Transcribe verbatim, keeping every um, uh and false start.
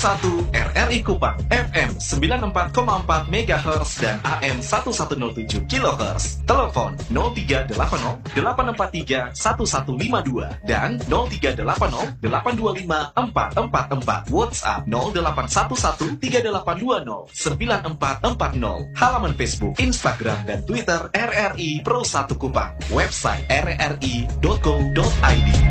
satu R R I Kupang, F M sembilan puluh empat koma empat megahertz dan A M seribu seratus tujuh kilohertz. Telepon nol tiga delapan nol delapan empat tiga satu satu lima dua dan nol tiga delapan nol delapan dua lima empat empat empat. WhatsApp nol delapan satu satu tiga delapan dua nol sembilan empat empat nol. Halaman Facebook, Instagram, dan Twitter R R I Pro satu Kupang. Website r r i dot co dot i d.